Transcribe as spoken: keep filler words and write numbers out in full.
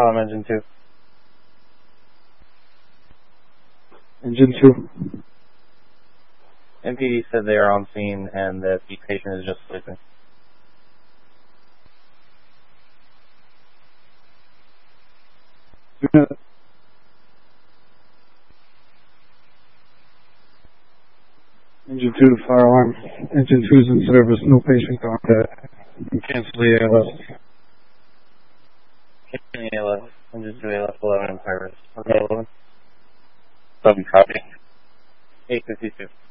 alarm, engine two. Engine two. M P D said they are on scene and that the patient is just sleeping. Yeah. Engine two, fire alarm. Engine two is in service, no patient contact. Cancel the A L S. Canceling A L S, engine two, A L S eleven in Pirates. Okay, eleven. Seven copy. eight fifty-two.